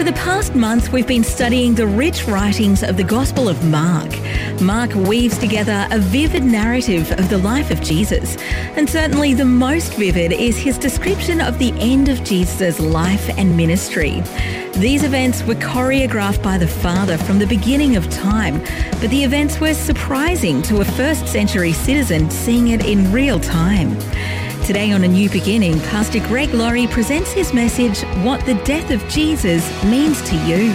For the past month, we've been studying the rich writings of the Gospel of Mark. Mark weaves together a vivid narrative of the life of Jesus, and certainly the most vivid is his description of the end of Jesus' life and ministry. These events were choreographed by the Father from the beginning of time, but the events were surprising to a first-century citizen seeing it in real time. Today on A New Beginning, Pastor Greg Laurie presents his message, What the Death of Jesus Means to You.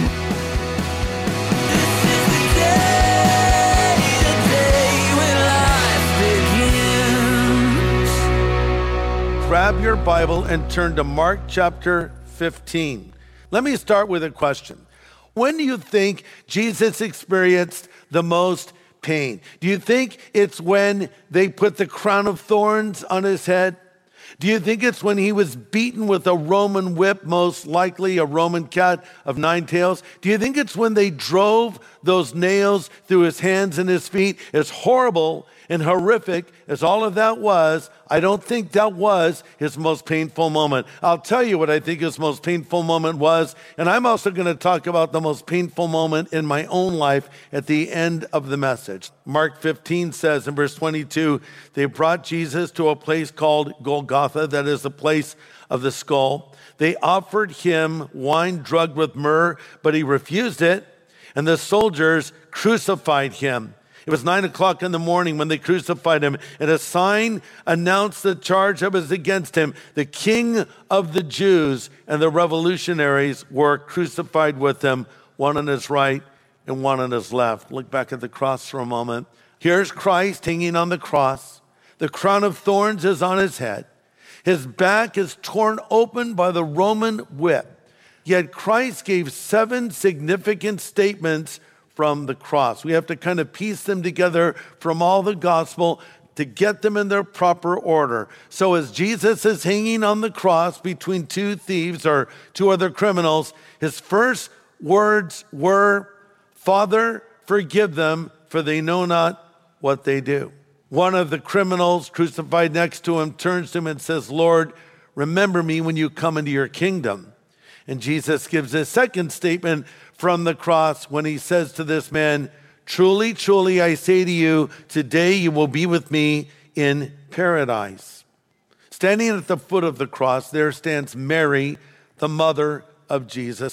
Grab your Bible and turn to Mark chapter 15. Let me start with a question. When do you think Jesus experienced the most pain? Do you think it's when they put the crown of thorns on his head? Do you think it's when he was beaten with a Roman whip, most likely a Roman cat of 9 tails? Do you think it's when they drove those nails through his hands and his feet? As horrible and horrific as all of that was, I don't think that was his most painful moment. I'll tell you what I think his most painful moment was, and I'm also going to talk about the most painful moment in my own life at the end of the message. Mark 15 says in verse 22, they brought Jesus to a place called Golgotha, that is the place of the skull. They offered him wine drugged with myrrh, but he refused it, and the soldiers crucified him. It was 9 o'clock in the morning when they crucified him, and a sign announced the charge that was against him. The King of the Jews, and the revolutionaries were crucified with him, one on his right and one on his left. Look back at the cross for a moment. Here's Christ hanging on the cross. The crown of thorns is on his head. His back is torn open by the Roman whip. Yet Christ gave 7 significant statements from the cross. We have to kind of piece them together from all the gospel to get them in their proper order. So as Jesus is hanging on the cross between 2 thieves or 2 other criminals, his first words were, Father, forgive them, for they know not what they do. One of the criminals crucified next to him turns to him and says, Lord, remember me when you come into your kingdom. And Jesus gives a second statement from the cross when he says to this man, truly, truly, I say to you, today you will be with me in paradise. Standing at the foot of the cross, there stands Mary, the mother of Jesus.